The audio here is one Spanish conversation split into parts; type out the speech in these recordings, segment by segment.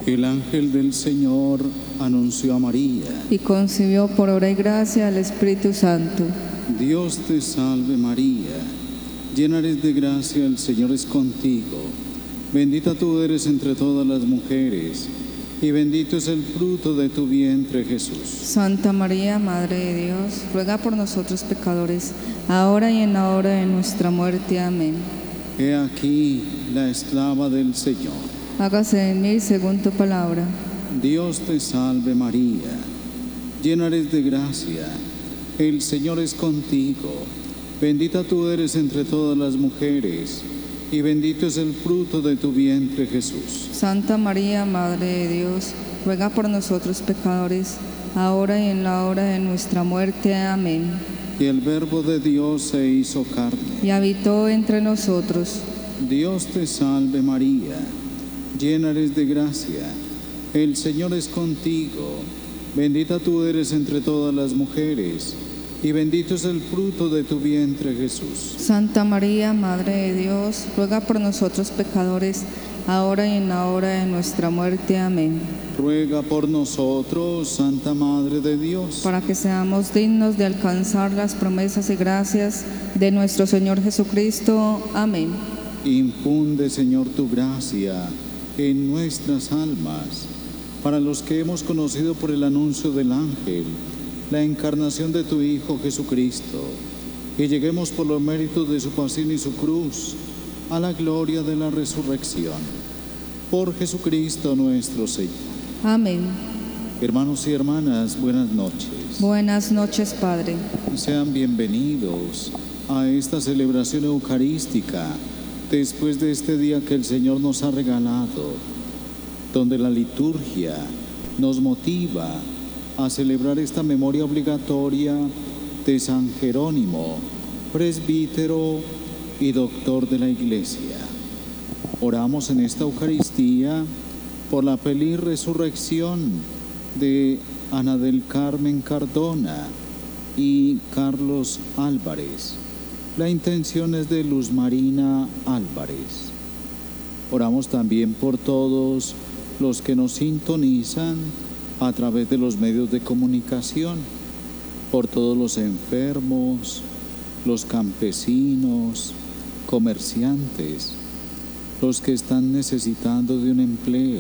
El ángel del Señor anunció a María. Y concibió por obra y gracia del Espíritu Santo. Dios te salve María, llena eres de gracia, el Señor es contigo. Bendita tú eres entre todas las mujeres, y bendito es el fruto de tu vientre, Jesús. Santa María, Madre de Dios, ruega por nosotros pecadores, ahora y en la hora de nuestra muerte. Amén. He aquí la esclava del Señor. Hágase en mí según tu palabra. Dios te salve María, llena eres de gracia, el Señor es contigo. Bendita tú eres entre todas las mujeres, y bendito es el fruto de tu vientre, Jesús. Santa María, Madre de Dios, ruega por nosotros pecadores, ahora y en la hora de nuestra muerte. Amén. Y el Verbo de Dios se hizo carne. Y habitó entre nosotros. Dios te salve María, llena eres de gracia, el Señor es contigo. Bendita tú eres entre todas las mujeres, y bendito es el fruto de tu vientre, Jesús. Santa María, Madre de Dios, ruega por nosotros pecadores, ahora y en la hora de nuestra muerte. Amén. Ruega por nosotros, Santa Madre de Dios, para que seamos dignos de alcanzar las promesas y gracias de nuestro Señor Jesucristo. Amén. Infunde, Señor, tu gracia en nuestras almas, para los que hemos conocido por el anuncio del ángel la encarnación de tu Hijo Jesucristo, y lleguemos por los méritos de su pasión y su cruz a la gloria de la resurrección. Por Jesucristo nuestro Señor. Amén. Hermanos y hermanas, buenas noches. Buenas noches, Padre. Sean bienvenidos a esta celebración eucarística después de este día que el Señor nos ha regalado, donde la liturgia nos motiva a celebrar esta memoria obligatoria de San Jerónimo, presbítero y doctor de la Iglesia. Oramos en esta Eucaristía por la feliz resurrección de Ana del Carmen Cardona y Carlos Álvarez. La intención es de Luz Marina Álvarez. Oramos también por todos los que nos sintonizan a través de los medios de comunicación, por todos los enfermos, los campesinos, comerciantes, los que están necesitando de un empleo.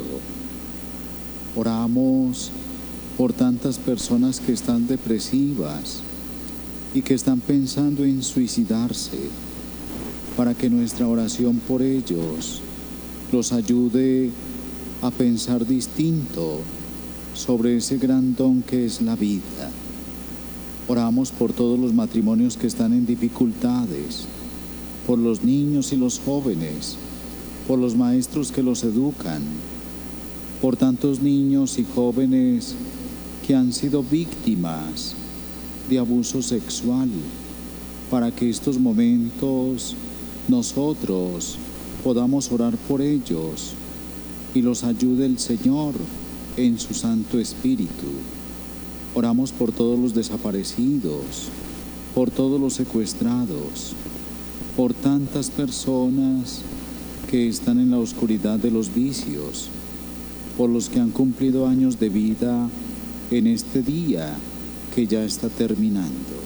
Oramos por tantas personas que están depresivas y que están pensando en suicidarse, para que nuestra oración por ellos los ayude a pensar distinto sobre ese gran don que es la vida. Oramos por todos los matrimonios que están en dificultades, por los niños y los jóvenes, por los maestros que los educan, por tantos niños y jóvenes que han sido víctimas de abuso sexual, para que estos momentos nosotros podamos orar por ellos y los ayude el Señor en su Santo Espíritu. Oramos por todos los desaparecidos, por todos los secuestrados, por tantas personas que están en la oscuridad de los vicios, por los que han cumplido años de vida en este día que ya está terminando.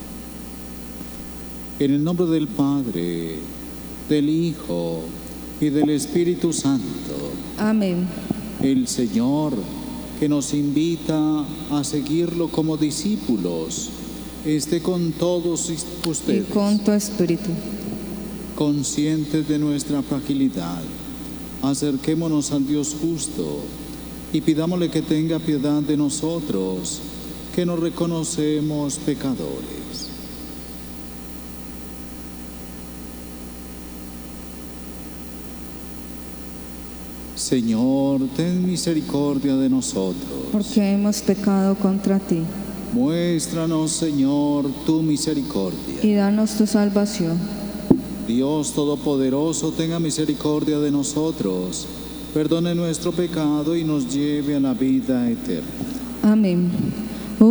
En el nombre del Padre, del Hijo y del Espíritu Santo. Amén. El Señor, que nos invita a seguirlo como discípulos, esté con todos ustedes. Y con tu espíritu. Conscientes de nuestra fragilidad, acerquémonos al Dios justo y pidámosle que tenga piedad de nosotros, que nos reconocemos pecadores. Señor, ten misericordia de nosotros. Porque hemos pecado contra ti. Muéstranos, Señor, tu misericordia. Y danos tu salvación. Dios Todopoderoso, tenga misericordia de nosotros, perdone nuestro pecado y nos lleve a la vida eterna. Amén.